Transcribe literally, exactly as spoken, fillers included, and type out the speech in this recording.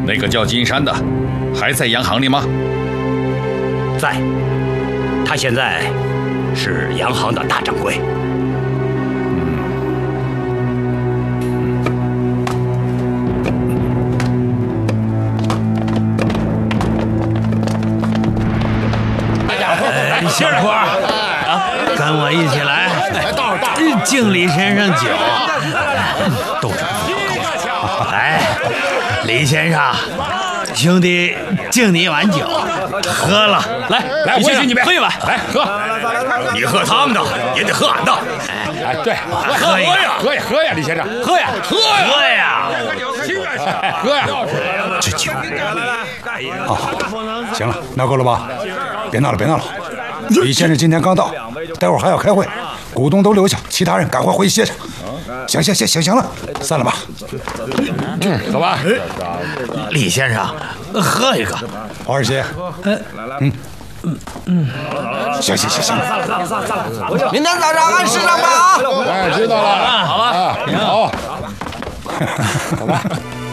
那个叫金山的，还在洋行里吗？ 在，他现在是洋行的大掌柜。 小伙儿，跟我一起来，敬李先生酒。 都是来，李先生，兄弟敬你一碗酒，喝了。 来来，我也许你们喝一碗， 来喝。你喝他们的，也得喝俺的。 哎，对， 喝呀，喝呀，喝呀，李先生，喝呀， 喝呀，喝呀， 喝呀。 这酒，啊，行了，闹够了吧？别闹了，别闹了。李先生今天刚到，待会儿还要开会，股东都留下，其他人赶快回去歇着。行行行行行了，散了吧。 嗯，走吧。 李先生，喝一个。 黄二姐，嗯嗯嗯，行行行行了。 明天早上按时上班啊！ 哎，知道了。好了，好，走吧。